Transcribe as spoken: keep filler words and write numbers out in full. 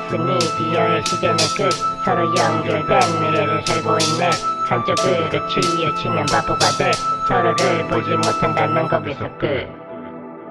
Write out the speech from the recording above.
없으니 비어의 시대는 끝. 서로 연결된 미래를 살고 있네. 한쪽으로 추리에 치면 바보가 돼. 서로를 보지 못한다는 거기서 끝.